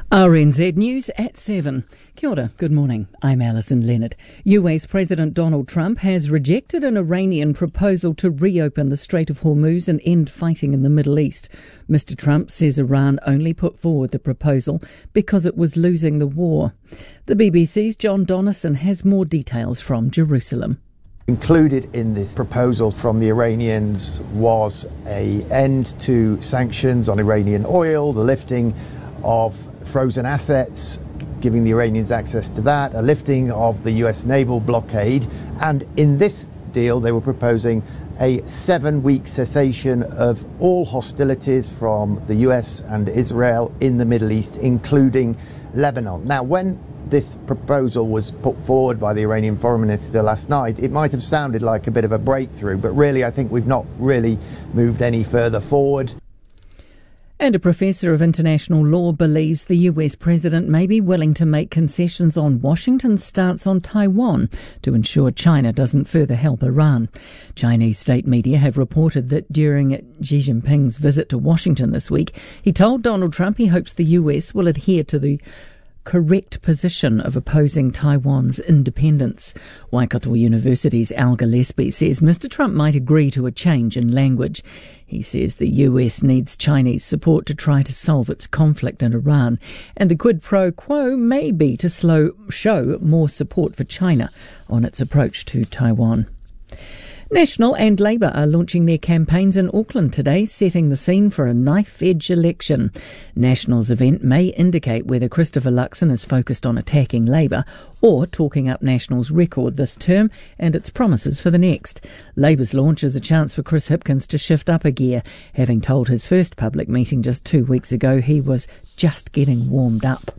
RNZ News at 7. Kia ora, good morning. I'm Alison Leonard. US President Donald Trump has rejected an Iranian proposal to reopen the Strait of Hormuz and end fighting in the Middle East. Mr. Trump says Iran only put forward the proposal because it was losing the war. The BBC's John Donnison has more details from Jerusalem. Included in this proposal from the Iranians was an end to sanctions on Iranian oil, the lifting of frozen assets, giving the Iranians access to that, a lifting of the US naval blockade, and in this deal they were proposing a 7-week cessation of all hostilities from the US and Israel in the Middle East, including Lebanon. Now, when this proposal was put forward by the Iranian foreign minister last night, it might have sounded like a bit of a breakthrough, but really I think we've not really moved any further forward. And a professor of international law believes the US president may be willing to make concessions on Washington's stance on Taiwan to ensure China doesn't further help Iran. Chinese state media have reported that during Xi Jinping's visit to Washington this week, he told Donald Trump he hopes the US will adhere to the correct position of opposing Taiwan's independence. Waikato University's Al Gillespie says Mr. Trump might agree to a change in language. He says the US needs Chinese support to try to solve its conflict in Iran, and the quid pro quo may be to show more support for China on its approach to Taiwan. National and Labour are launching their campaigns in Auckland today, setting the scene for a knife-edge election. National's event may indicate whether Christopher Luxon is focused on attacking Labour or talking up National's record this term and its promises for the next. Labour's launch is a chance for Chris Hipkins to shift up a gear, having told his first public meeting just 2 weeks ago he was just getting warmed up.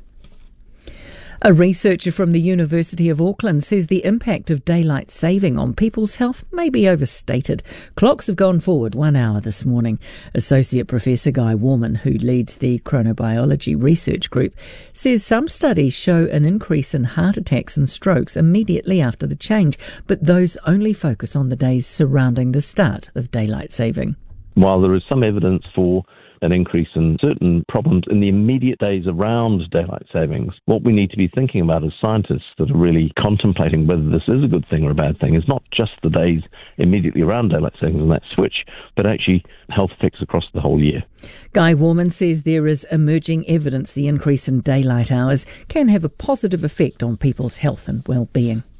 A researcher from the University of Auckland says the impact of daylight saving on people's health may be overstated. Clocks have gone forward 1 hour this morning. Associate Professor Guy Warman, who leads the chronobiology research group, says some studies show an increase in heart attacks and strokes immediately after the change, but those only focus on the days surrounding the start of daylight saving. While there is some evidence for an increase in certain problems in the immediate days around daylight savings, what we need to be thinking about as scientists that are really contemplating whether this is a good thing or a bad thing is not just the days immediately around daylight savings and that switch, but actually health effects across the whole year. Guy Warman says there is emerging evidence the increase in daylight hours can have a positive effect on people's health and well-being.